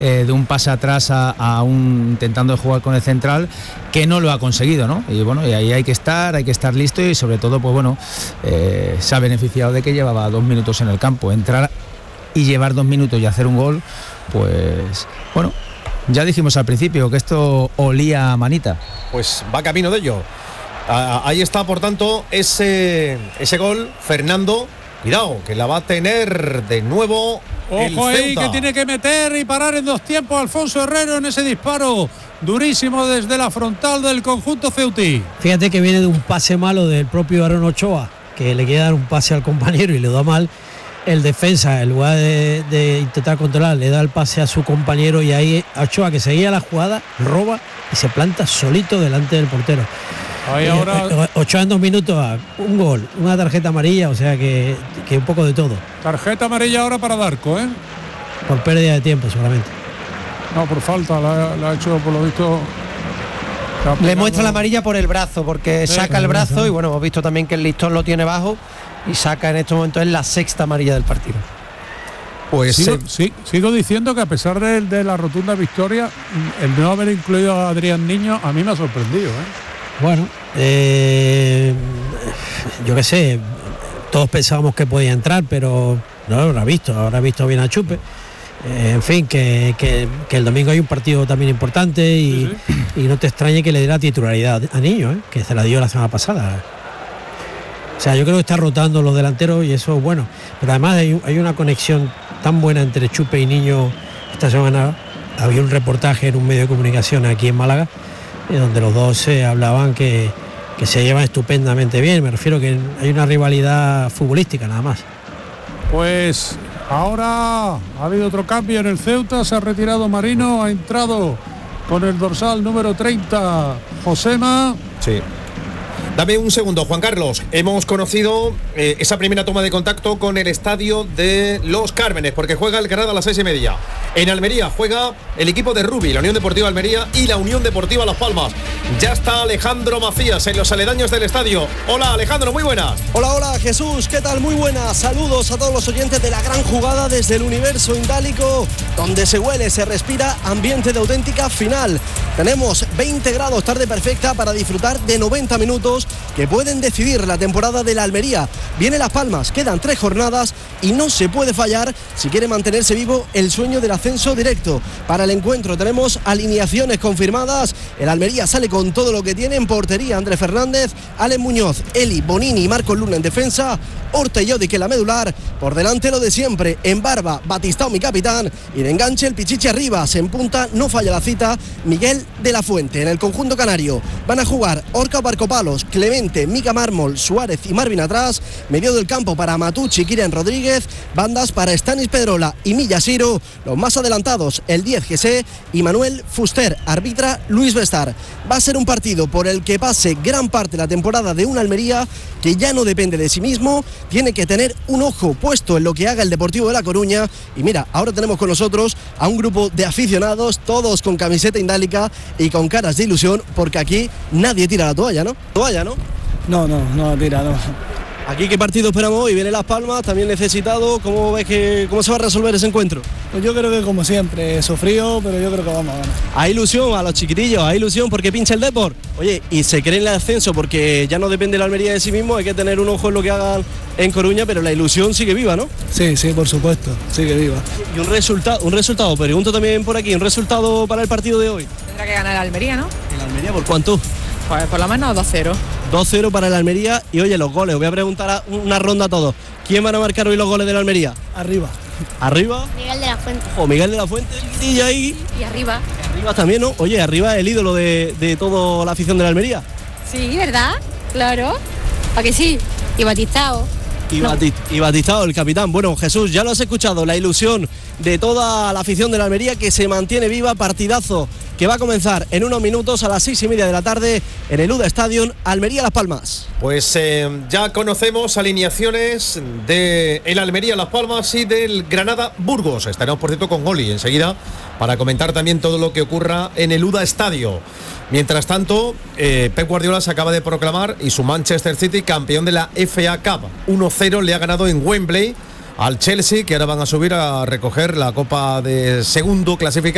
de un pase atrás a intentando jugar con el central, que no lo ha conseguido, ¿no? Y bueno, y ahí hay que estar listo, y sobre todo, pues bueno, se ha beneficiado de que llevaba 2 minutos en el campo. Entrar y llevar 2 minutos y hacer un gol, pues bueno, ya dijimos al principio que esto olía a manita. Pues va camino de ello. Ahí está, por tanto, ese gol. Fernando, cuidado, que la va a tener de nuevo. Ojo ahí, que tiene que meter y parar en 2 tiempos Alfonso Herrero en ese disparo durísimo desde la frontal del conjunto ceutí. Fíjate que viene de un pase malo del propio Aaron Ochoa, que le quiere dar un pase al compañero y le da mal. El defensa, en lugar de intentar controlar, le da el pase a su compañero, y ahí Ochoa, que seguía la jugada, roba y se planta solito delante del portero. Ahí ahora Ochoa en 2 minutos, un gol, una tarjeta amarilla, o sea que un poco de todo. Tarjeta amarilla ahora para Darko, ¿eh? Por pérdida de tiempo seguramente. No, por falta, la ha hecho por lo visto. Le muestra la amarilla por el brazo, porque saca el brazo, y bueno, hemos visto también que el listón lo tiene bajo y saca en este momento, es la 6ª amarilla del partido. Pues sigo diciendo que a pesar de la rotunda victoria, el no haber incluido a Adrián Niño a mí me ha sorprendido, ¿eh? Bueno, yo qué sé, todos pensábamos que podía entrar, pero no lo habrá visto bien a Chupe. En fin, que el domingo hay un partido también importante, y no te extrañe que le dé la titularidad a Niño, que se la dio la semana pasada. O sea, yo creo que está rotando los delanteros, y eso es bueno. Pero además hay una conexión tan buena entre Chupe y Niño. Esta semana había un reportaje en un medio de comunicación aquí en Málaga, donde los dos se hablaban que se llevan estupendamente bien. Me refiero que hay una rivalidad futbolística nada más. Pues ahora ha habido otro cambio en el Ceuta, se ha retirado Marino, ha entrado con el dorsal número 30 Josema. Sí. Dame un segundo, Juan Carlos. Hemos conocido esa primera toma de contacto con el estadio de Los Cármenes, porque juega el Granada a las 6:30. En Almería juega el equipo de Rubi, la Unión Deportiva Almería y la Unión Deportiva Las Palmas. Ya está Alejandro Macías en los aledaños del estadio. Hola, Alejandro, muy buenas. Hola, Jesús, ¿qué tal? Muy buenas. Saludos a todos los oyentes de la gran jugada desde el universo indálico, donde se huele, se respira ambiente de auténtica final. Tenemos 20 grados, tarde perfecta para disfrutar de 90 minutos que pueden decidir la temporada de la Almería. Viene Las Palmas, quedan 3 jornadas y no se puede fallar si quiere mantenerse vivo el sueño del ascenso directo. Para el encuentro tenemos alineaciones confirmadas. El Almería sale con todo lo que tiene en portería: Andrés Fernández, Alex Muñoz, Eli, Bonini y Marcos Luna en defensa, Horta y Yodique en la medular. Por delante lo de siempre, en barba Batistao, mi capitán, y de enganche el Pichichi Arribas. En punta no falla la cita, Miguel de la Fuente. En el conjunto canario van a jugar Orca Barcopalos, Clemente, Mica Mármol, Suárez y Marvin atrás. Medio del campo para Matucci, Kirian Rodríguez. Bandas para Stanis Pedrola y Millasiro. Los más adelantados, el 10 Gesé y Manuel Fuster. Arbitra Luis Bestar. Va a ser un partido por el que pase gran parte de la temporada de una Almería que ya no depende de sí mismo. Tiene que tener un ojo puesto en lo que haga el Deportivo de La Coruña. Y mira, ahora tenemos con nosotros a un grupo de aficionados, todos con camiseta indálica y con caras de ilusión, porque aquí nadie tira la toalla, ¿no? ¿Toalla, no? No, tira, no. ¿Aquí qué partido esperamos hoy? Viene Las Palmas, también necesitado. ¿Cómo ves cómo se va a resolver ese encuentro? Pues yo creo que como siempre, sufrido, pero yo creo que vamos a ganar. Hay ilusión a los chiquitillos, hay ilusión porque pincha el Depor. Oye, y se cree en el ascenso porque ya no depende la Almería de sí mismo, hay que tener un ojo en lo que hagan en Coruña, pero la ilusión sigue viva, ¿no? Sí, por supuesto, sigue viva. Y un resultado, pregunto también por aquí, un resultado para el partido de hoy. Tendrá que ganar la Almería, ¿no? ¿En Almería por cuánto? Pues por lo menos 2-0. 2-0 para el Almería. Y oye, los goles, os voy a preguntar una ronda a todos. ¿Quién van a marcar hoy los goles de la Almería? Arriba. Miguel de la Fuente. Ojo, Miguel de la Fuente, y ahí. Y arriba. Arriba también, ¿no? Oye, arriba el ídolo de toda la afición de la Almería. Sí, ¿verdad? Claro. ¿Para que sí? Y Batistao. Y Batistao, el capitán. Bueno, Jesús, ya lo has escuchado, la ilusión de toda la afición de la Almería que se mantiene viva. Partidazo que va a comenzar en unos minutos a las 6:30 de la tarde en el UDA Stadium, Almería Las Palmas. Pues ya conocemos alineaciones de el Almería Las Palmas y del Granada Burgos. Estaremos, por cierto, con Oli enseguida para comentar también todo lo que ocurra en el UDA Estadio. Mientras tanto, Pep Guardiola se acaba de proclamar y su Manchester City campeón de la FA Cup. 1-0 le ha ganado en Wembley al Chelsea, que ahora van a subir a recoger la Copa de segundo clasificado.